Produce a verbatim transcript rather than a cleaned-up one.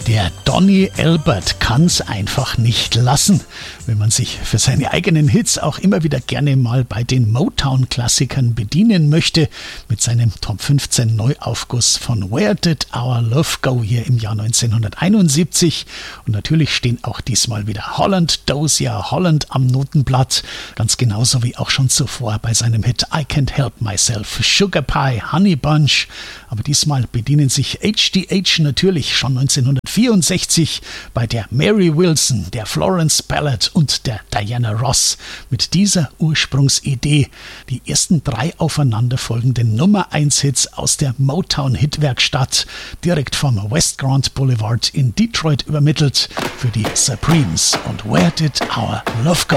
Der Donny Elbert kann's einfach nicht lassen, wenn man sich für seine eigenen Hits auch immer wieder gerne mal bei den Motown-Klassikern bedienen möchte, mit seinem Top fünfzehn Neuaufguss von Where Did Our Love Go hier im Jahr neunzehnhunderteinundsiebzig. Und natürlich stehen auch diesmal wieder Holland, Dozier, Holland am Notenblatt, ganz genauso wie auch schon zuvor bei seinem Hit I Can't Help Myself, Sugar Pie, Honey Bunch. Aber diesmal bedienen sich H D H natürlich schon neunzehnhundertvierundsechzig bei der Mary Wilson, der Florence Ballard und der Diana Ross mit dieser Ursprungsidee. Die ersten drei aufeinanderfolgenden Nummer eins Hits aus der Motown-Hitwerkstatt, direkt vom West Grand Boulevard in Detroit übermittelt für die Supremes und Where Did Our Love Go?